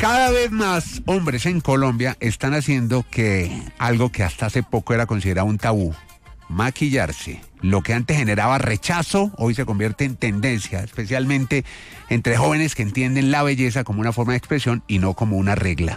Cada vez más hombres en Colombia están haciendo que algo que hasta hace poco era considerado un tabú, maquillarse. Lo que antes generaba rechazo, hoy se convierte en tendencia, especialmente entre jóvenes que entienden la belleza como una forma de expresión y no como una regla.